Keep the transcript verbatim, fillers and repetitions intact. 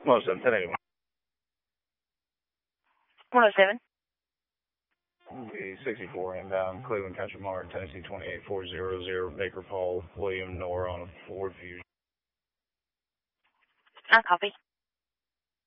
one oh seven, ten eighty-one. one oh seven. The sixty-four inbound, Cleveland Country Mart, Tennessee twenty-eight four hundred, Baker Paul, William Nora on a Ford Fusion. I copy.